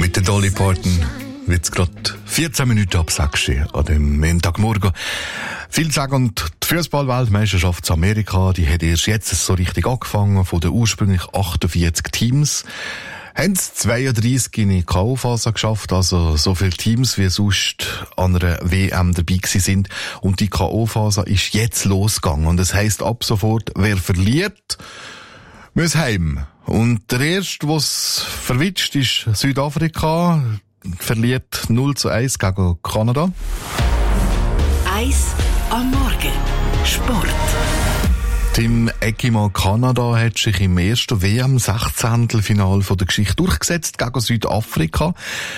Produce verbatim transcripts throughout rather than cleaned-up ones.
Mit der Dolly Parton wird es gerade vierzehn Minuten ab sechs an dem Montagmorgen. Viel sagen, und die Fußball-Weltmeisterschaft in Amerika, die hat erst jetzt so richtig angefangen. Von den ursprünglich achtundvierzig Teams haben es zweiunddreissig in die K O-Phase geschafft, also so viele Teams wie sonst an einer W M dabei gewesen sind. Und die K O-Phase ist jetzt losgegangen. Und das heisst ab sofort, wer verliert, muss heim. Und der erste, was verwitscht, ist Südafrika. Verliert null zu eins gegen Kanada. eins am Morgen. Sport. Tim Eckimann, Kanada hat sich im ersten W M-Sechzehntelfinal der Geschichte durchgesetzt gegen Südafrika.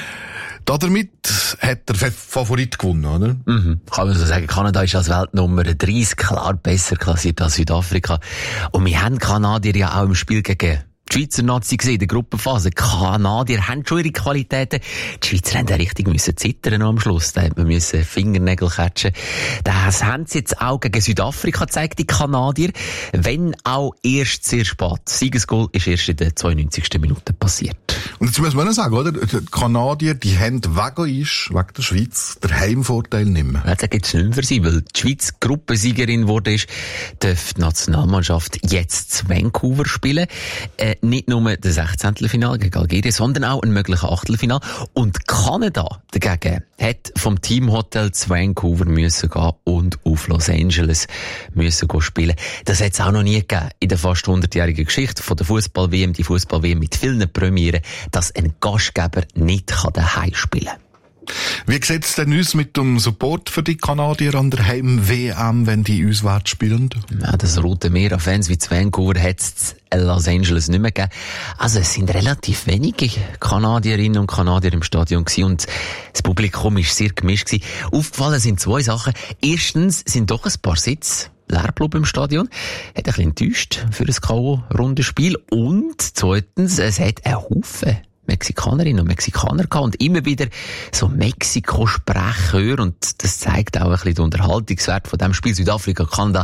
Damit hat der Favorit gewonnen, oder? Mhm. Kann man so sagen, Kanada ist als Weltnummer dreißig klar besser klassiert als Südafrika. Und wir haben Kanadier ja auch im Spiel gegen die Schweizer Nazi gesehen, in der Gruppenphase. Die Kanadier haben schon ihre Qualitäten. Die Schweizer haben da richtig müssen zittern am Schluss. Da hat man müssen Fingernägel catchen. Das haben sie jetzt auch gegen Südafrika gezeigt, die Kanadier. Wenn auch erst sehr spät. Das Siegesgoal ist erst in der zweiundneunzigsten Minute passiert. Und jetzt muss man noch sagen, oder? Die Kanadier, die haben wegen uns, wegen der Schweiz, den Heimvorteil nicht mehr. Ja, das gibt es nicht mehr für sie, weil die Schweiz Gruppensiegerin wurde ist, darf die Nationalmannschaft jetzt zu Vancouver spielen. Äh, nicht nur das Sechzehntelfinale gegen Algerien, sondern auch ein möglicher Achtelfinal. Und Kanada dagegen hat vom Teamhotel zu Vancouver müssen gehen und auf Los Angeles müssen gehen spielen. Das hat es auch noch nie gegeben in der fast hundertjährigen Geschichte von der Fußball-W M, die Fußball-W M mit vielen Premieren, dass ein Gastgeber nicht daheim spielen kann. Wie sieht es denn aus mit dem Support für die Kanadier an der Heim-W M, wenn die auswärts spielen? Ja, das Rote Meer an Fans wie zu Vancouver hat es in Los Angeles nicht mehr gegeben. Also es sind relativ wenige Kanadierinnen und Kanadier im Stadion gewesen und das Publikum war sehr gemischt gewesen. Aufgefallen sind zwei Sachen. Erstens sind doch ein paar Sitze leer geblieben im Stadion. Hat ein bisschen enttäuscht für ein K O-Rundenspiel. Und zweitens, es hat einen Haufen Mexikanerinnen und Mexikaner gehabt und immer wieder so Mexiko-Sprech hören und das zeigt auch ein bisschen den Unterhaltungswert von dem Spiel. Südafrika-Kanada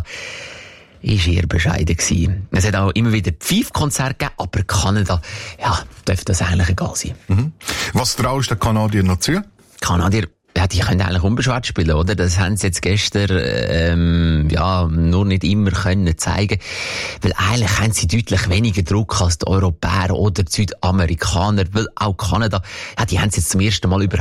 ist eher bescheiden gewesen. Es hat auch immer wieder Pfeifkonzerte gegeben, aber Kanada, ja, dürfte das eigentlich egal sein. Mhm. Was traust du den Kanadier noch zu? Kanadier, ja, die können eigentlich unbeschwert spielen, oder? Das haben sie jetzt gestern, ähm, ja, nur nicht immer können zeigen. Weil eigentlich haben sie deutlich weniger Druck als die Europäer oder die Südamerikaner, weil auch Kanada, ja, die haben es jetzt zum ersten Mal über